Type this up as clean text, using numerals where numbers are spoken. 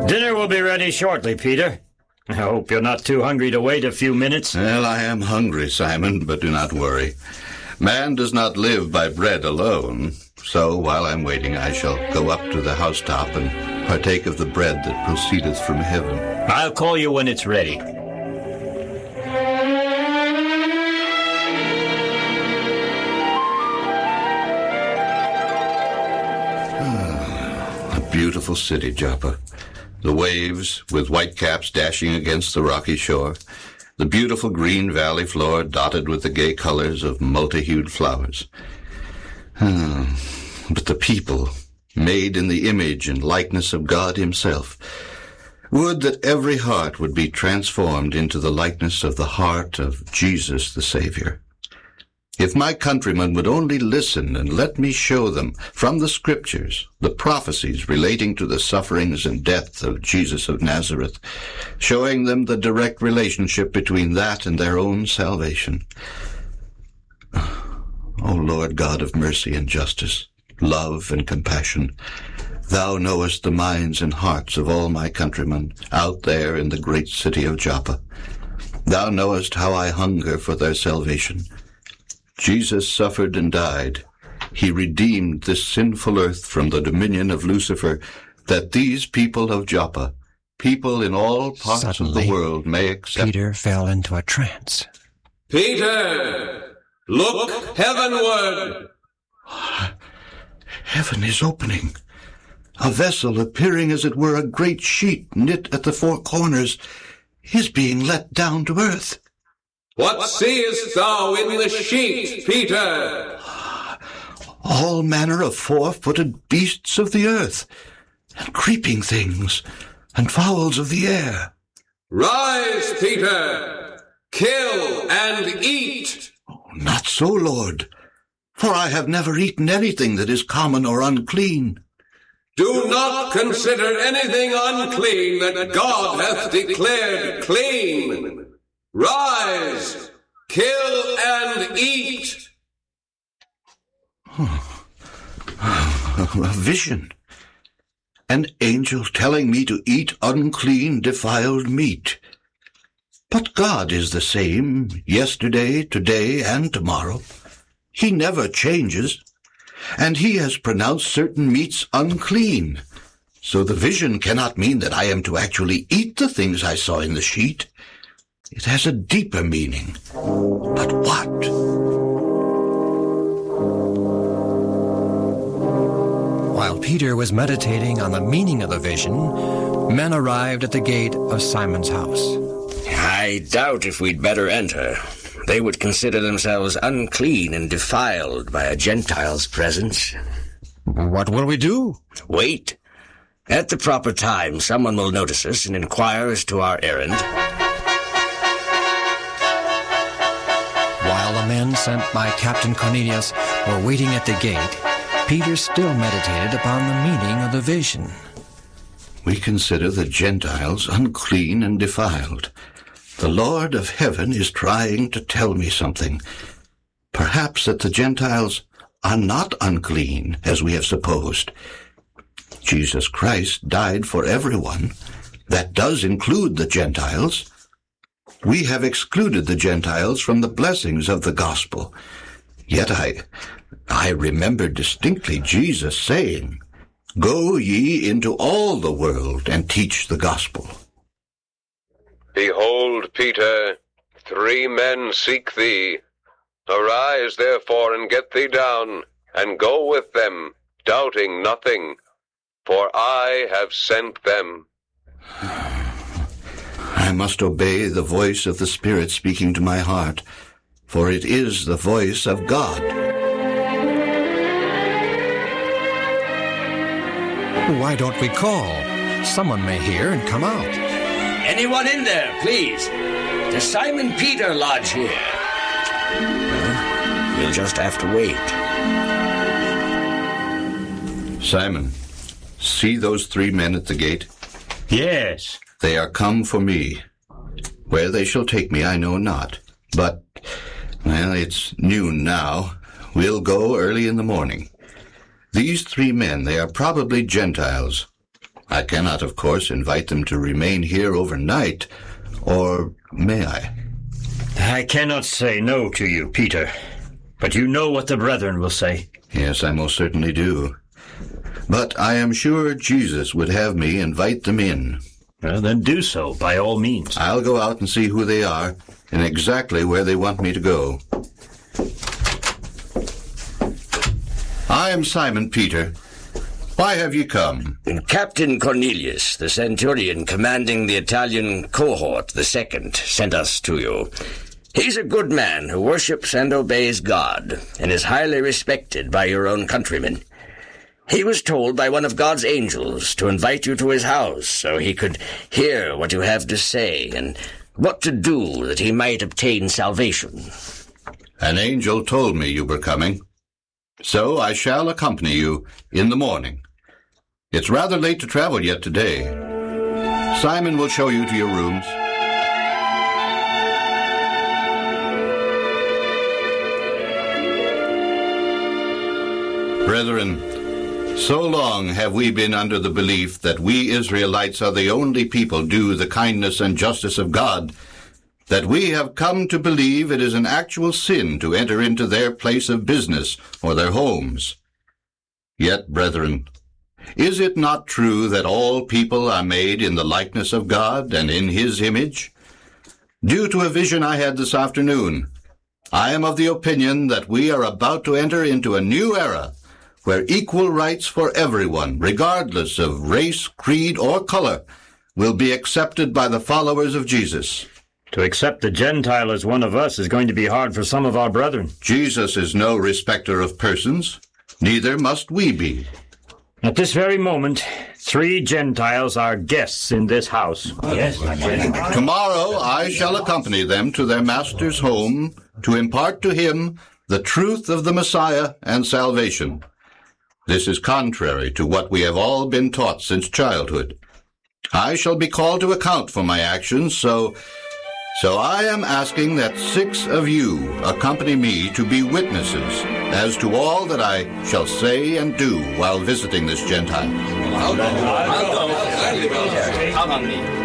Dinner will be ready shortly, Peter. I hope you're not too hungry to wait a few minutes. Well, I am hungry, Simon, but do not worry. Man does not live by bread alone. So, while I'm waiting, I shall go up to the housetop and partake of the bread that proceedeth from heaven. I'll call you when it's ready. A beautiful city, Joppa. The waves, with whitecaps dashing against the rocky shore. The beautiful green valley floor dotted with the gay colors of multi-hued flowers. But the people, made in the image and likeness of God himself, would that every heart would be transformed into the likeness of the heart of Jesus the Savior. If my countrymen would only listen and let me show them from the Scriptures the prophecies relating to the sufferings and death of Jesus of Nazareth, showing them the direct relationship between that and their own salvation. O Lord God of mercy and justice, love and compassion, Thou knowest the minds and hearts of all my countrymen out there in the great city of Joppa. Thou knowest how I hunger for their salvation. Jesus suffered and died. He redeemed this sinful earth from the dominion of Lucifer, that these people of Joppa, people in all parts of the world, may accept. Peter fell into a trance. Peter, look heavenward. Heaven is opening. A vessel appearing as it were a great sheet knit at the four corners is being let down to earth. What seest thou in the sheet, Peter? All manner of four-footed beasts of the earth, and creeping things, and fowls of the air. Rise, Peter! Kill and eat! Oh, not so, Lord, for I have never eaten anything that is common or unclean. Do not consider anything unclean that God hath declared clean. Rise, kill and eat. A vision. An angel telling me to eat unclean, defiled meat. But God is the same yesterday, today, and tomorrow. He never changes. And he has pronounced certain meats unclean. So the vision cannot mean that I am to actually eat the things I saw in the sheet. It has a deeper meaning. But what? While Peter was meditating on the meaning of the vision, men arrived at the gate of Simon's house. I doubt if we'd better enter. They would consider themselves unclean and defiled by a Gentile's presence. What will we do? Wait. At the proper time, someone will notice us and inquire as to our errand. While the men sent by Captain Cornelius were waiting at the gate, Peter still meditated upon the meaning of the vision. We consider the Gentiles unclean and defiled. The Lord of heaven is trying to tell me something. Perhaps that the Gentiles are not unclean, as we have supposed. Jesus Christ died for everyone. That does include the Gentiles. We have excluded the Gentiles from the blessings of the gospel. Yet I remember distinctly Jesus saying, "Go ye into all the world and teach the gospel." Behold, Peter, 3 men seek thee. Arise, therefore, and get thee down, and go with them, doubting nothing, for I have sent them. I must obey the voice of the Spirit speaking to my heart, for it is the voice of God. Why don't we call? Someone may hear and come out. Anyone in there, please? Does Simon Peter lodge here? Well, we'll just have to wait. Simon, see those 3 men at the gate? Yes. They are come for me. Where they shall take me I know not. But, well, it's noon now. We'll go early in the morning. These 3 men, they are probably Gentiles. I cannot, of course, invite them to remain here overnight, or may I? I cannot say no to you, Peter, but you know what the brethren will say. Yes, I most certainly do. But I am sure Jesus would have me invite them in. Well, then do so, by all means. I'll go out and see who they are and exactly where they want me to go. I am Simon Peter. Why have you come? Captain Cornelius, the centurion commanding the Italian cohort, the second, sent us to you. He's a good man who worships and obeys God, and is highly respected by your own countrymen. He was told by one of God's angels to invite you to his house so he could hear what you have to say and what to do that he might obtain salvation. An angel told me you were coming, so I shall accompany you in the morning. It's rather late to travel yet today. Simon will show you to your rooms. Brethren, so long have we been under the belief that we Israelites are the only people due the kindness and justice of God, that we have come to believe it is an actual sin to enter into their place of business or their homes. Yet, brethren, is it not true that all people are made in the likeness of God and in his image? Due to a vision I had this afternoon, I am of the opinion that we are about to enter into a new era where equal rights for everyone, regardless of race, creed, or color, will be accepted by the followers of Jesus. To accept a Gentile as one of us is going to be hard for some of our brethren. Jesus is no respecter of persons, neither must we be. At this very moment, 3 Gentiles are guests in this house. Yes. Tomorrow I shall accompany them to their master's home to impart to him the truth of the Messiah and salvation. This is contrary to what we have all been taught since childhood. I shall be called to account for my actions, so I am asking that 6 of you accompany me to be witnesses as to all that I shall say and do while visiting this Gentile. I'll go. Come on me.